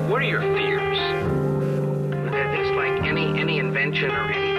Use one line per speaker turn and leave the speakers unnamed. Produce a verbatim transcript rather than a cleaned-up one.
What are your fears?
It's like any any invention or any